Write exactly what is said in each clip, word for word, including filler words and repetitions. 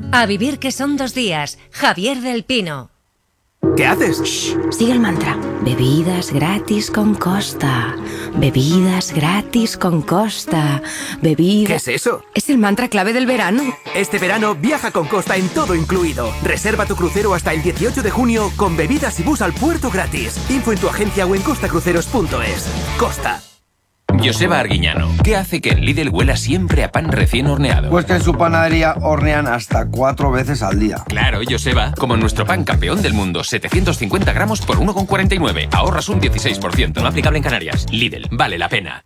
A vivir que son dos días. Javier del Pino. ¿Qué haces? Shh, sigue el mantra. Bebidas gratis con Costa. Bebidas gratis con Costa. Bebidas... ¿Qué es eso? Es el mantra clave del verano. Este verano viaja con Costa en todo incluido. Reserva tu crucero hasta el dieciocho de junio con bebidas y bus al puerto gratis. Info en tu agencia o en costacruceros punto es. Costa. Joseba Arguiñano, ¿qué hace que en Lidl huela siempre a pan recién horneado? Pues que en su panadería hornean hasta cuatro veces al día. Claro, Joseba, como nuestro pan campeón del mundo, setecientos cincuenta gramos por uno con cuarenta y nueve. Ahorras un dieciséis por ciento, no aplicable en Canarias. Lidl, vale la pena.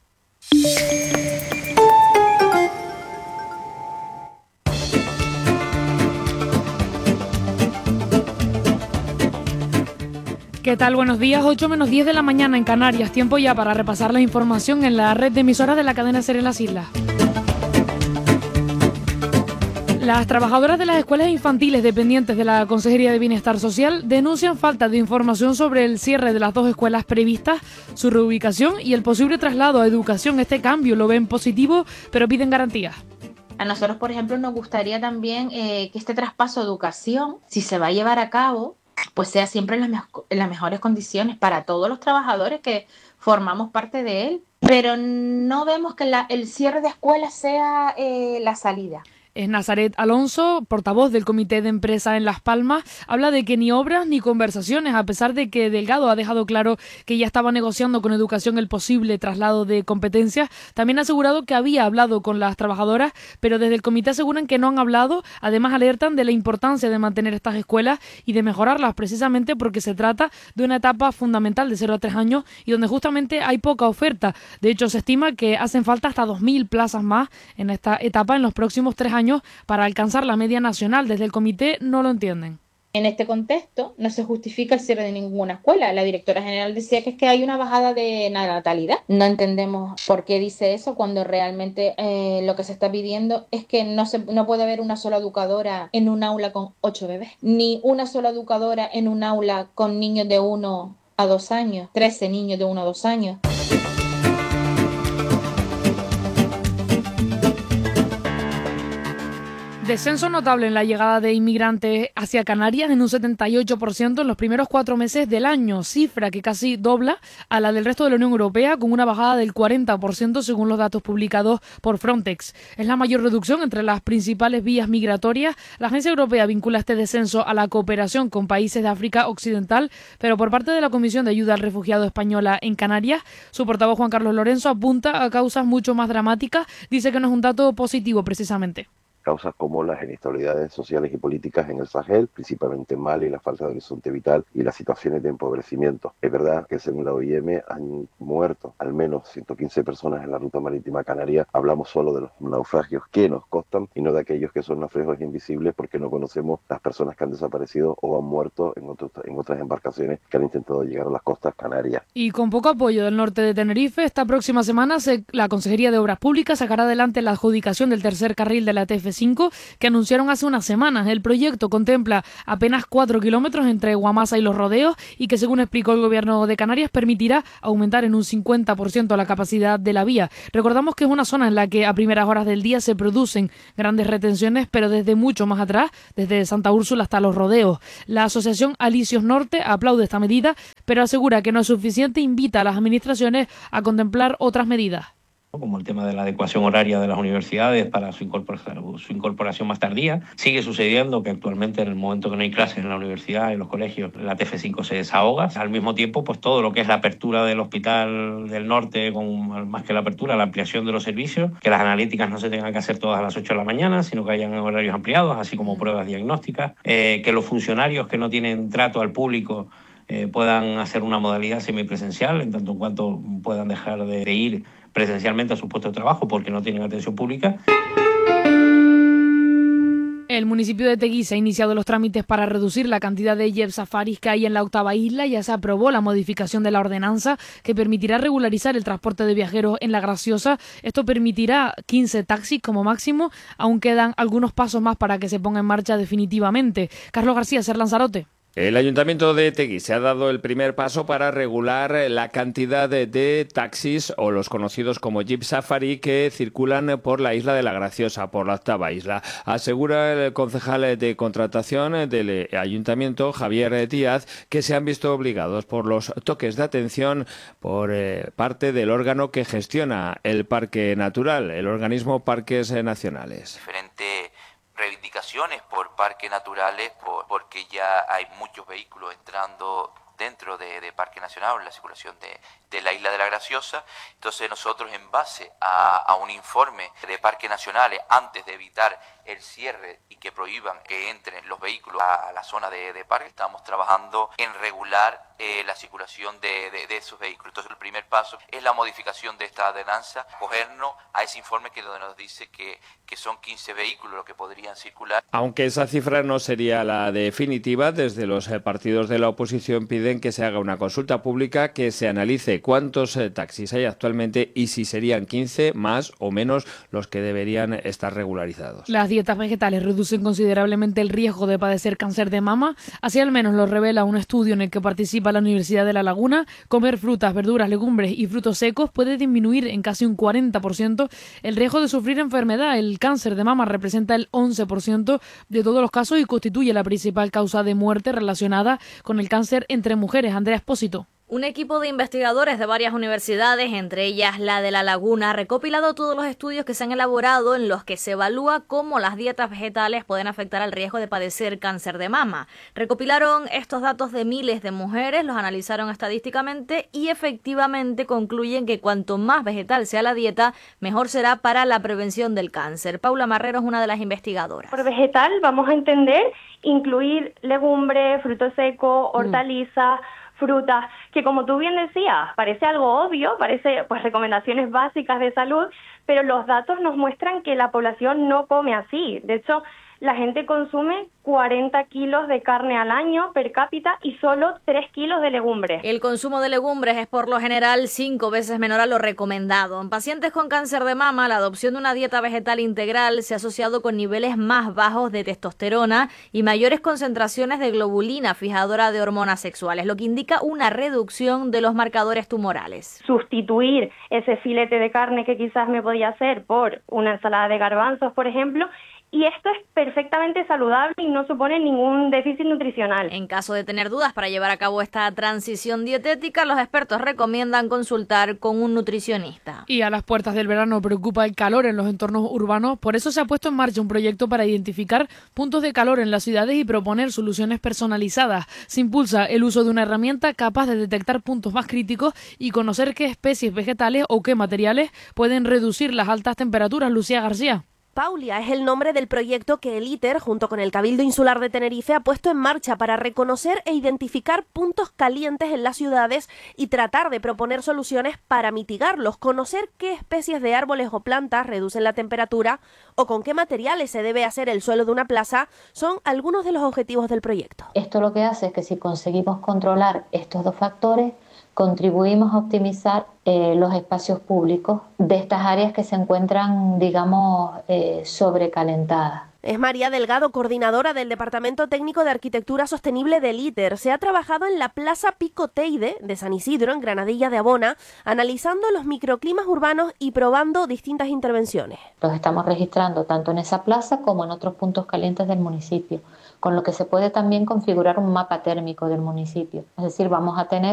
¿Qué tal? Buenos días, ocho menos diez de la mañana en Canarias. Tiempo ya para repasar la información en la red de emisoras de la cadena SER en las islas. Las trabajadoras de las escuelas infantiles dependientes de la Consejería de Bienestar Social denuncian falta de información sobre el cierre de las dos escuelas previstas, su reubicación y el posible traslado a educación. Este cambio lo ven positivo, pero piden garantías. A nosotros, por ejemplo, nos gustaría también eh, que este traspaso a educación, si se va a llevar a cabo, pues sea siempre en las, me- en las mejores condiciones para todos los trabajadores que formamos parte de él. Pero no vemos que la, el cierre de escuelas sea eh, la salida. Es Nazaret Alonso, portavoz del Comité de Empresa en Las Palmas, habla de que ni obras ni conversaciones, a pesar de que Delgado ha dejado claro que ya estaba negociando con Educación el posible traslado de competencias. También ha asegurado que había hablado con las trabajadoras, pero desde el comité aseguran que no han hablado. Además alertan de la importancia de mantener estas escuelas y de mejorarlas, precisamente porque se trata de una etapa fundamental de cero a tres años y donde justamente hay poca oferta. De hecho, se estima que hacen falta hasta dos mil plazas más en esta etapa en los próximos tres años para alcanzar la media nacional. Desde el comité no lo entienden. En este contexto no se justifica el cierre de ninguna escuela. La directora general decía que es que hay una bajada de natalidad. No entendemos por qué dice eso cuando realmente eh, lo que se está pidiendo es que no, se, no puede haber una sola educadora en un aula con ocho bebés, ni una sola educadora en un aula con niños de uno a dos años, trece niños de uno a dos años. Descenso notable en la llegada de inmigrantes hacia Canarias en un setenta y ocho por ciento en los primeros cuatro meses del año, cifra que casi dobla a la del resto de la Unión Europea, con una bajada del cuarenta por ciento según los datos publicados por Frontex. Es la mayor reducción entre las principales vías migratorias. La Agencia Europea vincula este descenso a la cooperación con países de África Occidental, pero por parte de la Comisión de Ayuda al Refugiado Española en Canarias, su portavoz Juan Carlos Lorenzo apunta a causas mucho más dramáticas. Dice que no es un dato positivo precisamente. Causas como las inestabilidades sociales y políticas en el Sahel, principalmente Mali, la falta de horizonte vital y las situaciones de empobrecimiento. Es verdad que según la O I M han muerto al menos ciento quince personas en la ruta marítima canaria. Hablamos solo de los naufragios que nos costan y no de aquellos que son naufragios invisibles porque no conocemos las personas que han desaparecido o han muerto en, otros, en otras embarcaciones que han intentado llegar a las costas canarias. Y con poco apoyo del norte de Tenerife, esta próxima semana se, la Consejería de Obras Públicas sacará adelante la adjudicación del tercer carril de la T F cinco que anunciaron hace unas semanas. El proyecto contempla apenas cuatro kilómetros entre Guamasa y Los Rodeos y que, según explicó el Gobierno de Canarias, permitirá aumentar en un cincuenta por ciento la capacidad de la vía. Recordamos que es una zona en la que a primeras horas del día se producen grandes retenciones, pero desde mucho más atrás, desde Santa Úrsula hasta Los Rodeos. La asociación Alicios Norte aplaude esta medida, pero asegura que no es suficiente e invita a las administraciones a contemplar otras medidas, como el tema de la adecuación horaria de las universidades para su incorporación, su incorporación más tardía. Sigue sucediendo que actualmente en el momento que no hay clases en la universidad, en los colegios, la T F cinco se desahoga. Al mismo tiempo, pues todo lo que es la apertura del Hospital del Norte, con más que la apertura, la ampliación de los servicios, que las analíticas no se tengan que hacer todas a las ocho de la mañana, sino que hayan horarios ampliados, así como pruebas diagnósticas, eh, que los funcionarios que no tienen trato al público eh, puedan hacer una modalidad semipresencial, en tanto en cuanto puedan dejar de, de ir presencialmente a su puesto de trabajo porque no tienen atención pública. El municipio de Teguise ha iniciado los trámites para reducir la cantidad de jeep safaris que hay en la octava isla. Ya se aprobó la modificación de la ordenanza que permitirá regularizar el transporte de viajeros en La Graciosa. Esto permitirá quince taxis como máximo. Aún quedan algunos pasos más para que se ponga en marcha definitivamente. Carlos García, SER Lanzarote. El Ayuntamiento de Tegui se ha dado el primer paso para regular la cantidad de, de taxis o los conocidos como Jeep Safari que circulan por la isla de la Graciosa, por la octava isla. Asegura el concejal de contratación del Ayuntamiento, Javier Díaz, que se han visto obligados por los toques de atención por eh, parte del órgano que gestiona el Parque Natural, el organismo Parques Nacionales. Diferente reivindicaciones por parques naturales, por, porque ya hay muchos vehículos entrando dentro de, de Parque Nacional, en la circulación de, de la Isla de la Graciosa. Entonces nosotros, en base a, a un informe de Parques Nacionales, antes de evitar el cierre y que prohíban que entren los vehículos a la zona de, de parque, estamos trabajando en regular eh, la circulación de, de, de esos vehículos. Entonces el primer paso es la modificación de esta ordenanza, cogernos a ese informe que donde nos dice que, que son quince vehículos los que podrían circular. Aunque esa cifra no sería la definitiva, desde los eh, partidos de la oposición piden que se haga una consulta pública, que se analice cuántos eh, taxis hay actualmente y si serían quince más o menos los que deberían estar regularizados. Las dietas vegetales reducen considerablemente el riesgo de padecer cáncer de mama, así al menos lo revela un estudio en el que participa la Universidad de La Laguna. Comer frutas, verduras, legumbres y frutos secos puede disminuir en casi un cuarenta por ciento el riesgo de sufrir enfermedad. El cáncer de mama representa el once por ciento de todos los casos y constituye la principal causa de muerte relacionada con el cáncer entre mujeres. Andrea Espósito. Un equipo de investigadores de varias universidades, entre ellas la de La Laguna, ha recopilado todos los estudios que se han elaborado en los que se evalúa cómo las dietas vegetales pueden afectar al riesgo de padecer cáncer de mama. Recopilaron estos datos de miles de mujeres, los analizaron estadísticamente y efectivamente concluyen que cuanto más vegetal sea la dieta, mejor será para la prevención del cáncer. Paula Marrero es una de las investigadoras. Por vegetal vamos a entender incluir legumbres, frutos secos, hortalizas, mm. frutas, que como tú bien decías, parece algo obvio, parece pues recomendaciones básicas de salud, pero los datos nos muestran que la población no come así. De hecho, la gente consume cuarenta kilos de carne al año per cápita y solo tres kilos de legumbres. El consumo de legumbres es por lo general cinco veces menor a lo recomendado. En pacientes con cáncer de mama, la adopción de una dieta vegetal integral se ha asociado con niveles más bajos de testosterona y mayores concentraciones de globulina, fijadora de hormonas sexuales, lo que indica una reducción de los marcadores tumorales. Sustituir ese filete de carne que quizás me podía hacer por una ensalada de garbanzos, por ejemplo, y esto es perfectamente saludable y no supone ningún déficit nutricional. En caso de tener dudas para llevar a cabo esta transición dietética, los expertos recomiendan consultar con un nutricionista. Y a las puertas del verano preocupa el calor en los entornos urbanos, por eso se ha puesto en marcha un proyecto para identificar puntos de calor en las ciudades y proponer soluciones personalizadas. Se impulsa el uso de una herramienta capaz de detectar puntos más críticos y conocer qué especies vegetales o qué materiales pueden reducir las altas temperaturas. Lucía García. Paulia es el nombre del proyecto que el ITER, junto con el Cabildo Insular de Tenerife, ha puesto en marcha para reconocer e identificar puntos calientes en las ciudades y tratar de proponer soluciones para mitigarlos, conocer qué especies de árboles o plantas reducen la temperatura o con qué materiales se debe hacer el suelo de una plaza, son algunos de los objetivos del proyecto. Esto lo que hace es que si conseguimos controlar estos dos factores, contribuimos a optimizar eh, los espacios públicos de estas áreas que se encuentran, digamos, eh, sobrecalentadas. Es María Delgado, coordinadora del Departamento Técnico de Arquitectura Sostenible del ITER. Se ha trabajado en la Plaza Pico Teide de San Isidro, en Granadilla de Abona, analizando los microclimas urbanos y probando distintas intervenciones. Los estamos registrando tanto en esa plaza como en otros puntos calientes del municipio, con lo que se puede también configurar un mapa térmico del municipio. Es decir, vamos a tener